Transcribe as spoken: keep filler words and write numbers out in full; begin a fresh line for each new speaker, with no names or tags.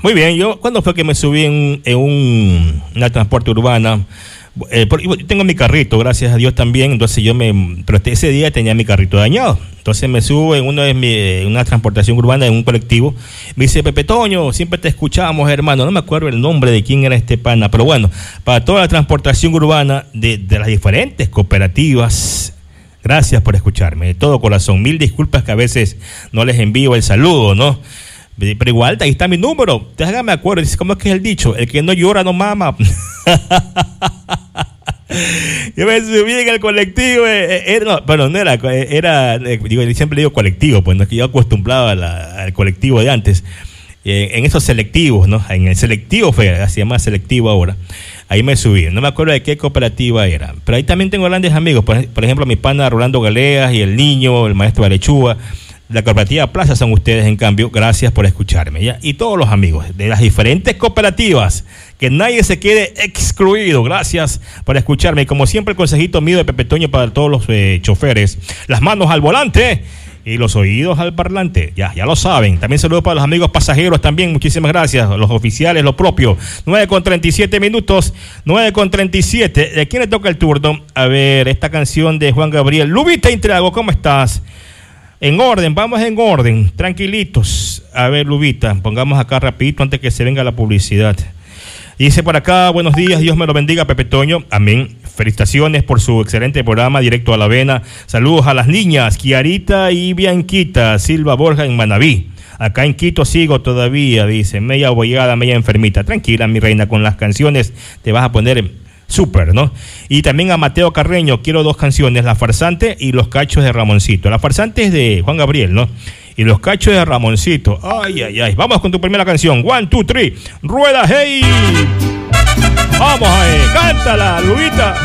Muy bien, yo cuando fue que me subí en, en un, una transporte urbana, eh, por, tengo mi carrito, gracias a Dios también, entonces yo me, pero ese día tenía mi carrito dañado, entonces me subo en uno de mi, una transportación urbana en un colectivo, me dice, Pepe Toño, siempre te escuchamos, hermano, no me acuerdo el nombre de quién era este pana, pero bueno, para toda la transportación urbana de, de las diferentes cooperativas, gracias por escucharme, de todo corazón, mil disculpas que a veces no les envío el saludo, ¿no? Pero igual, ahí está mi número. Déjame acuerdo, dice, ¿cómo es que es el dicho? El que no llora no mama. Yo me subí en el colectivo, eh, era, no, pero no era, era eh, digo, siempre digo colectivo, pues no es que yo acostumbraba a la, al colectivo de antes, eh, en esos selectivos, ¿no? En el selectivo fue, se llama selectivo ahora. Ahí me subí, no me acuerdo de qué cooperativa era, pero ahí también tengo grandes amigos, por, por ejemplo, mi pana Rolando Galeas y el niño, el maestro Arechúa. La cooperativa Plaza son ustedes, en cambio, gracias por escucharme, ¿ya? Y todos los amigos de las diferentes cooperativas, que nadie se quede excluido, gracias por escucharme. Y como siempre, el consejito mío de Pepe Toño para todos los eh, choferes, las manos al volante y los oídos al parlante, ya, ya lo saben. También saludos para los amigos pasajeros también, muchísimas gracias, los oficiales, lo propio. nueve con treinta y siete minutos, nueve con treinta y siete. ¿De quién le toca el turno? A ver, esta canción de Juan Gabriel. Lubita Intriago, ¿cómo estás? En orden, vamos en orden, tranquilitos. A ver, Lubita, pongamos acá rapidito antes que se venga la publicidad. Dice por acá, buenos días, Dios me lo bendiga, Pepe Toño, amén. Felicitaciones por su excelente programa, directo a la vena. Saludos a las niñas, Kiarita y Bianquita, Silva Borja en Manabí. Acá en Quito sigo todavía, dice, media abollada, media enfermita. Tranquila, mi reina, con las canciones te vas a poner súper, ¿no? Y también a Mateo Carreño, quiero dos canciones, La Farsante y Los Cachos de Ramoncito. La Farsante es de Juan Gabriel, ¿no? Y Los Cachos de Ramoncito. Ay, ay, ay. Vamos con tu primera canción. One, two, three. Rueda, hey. Vamos, eh. Cántala, Lubita.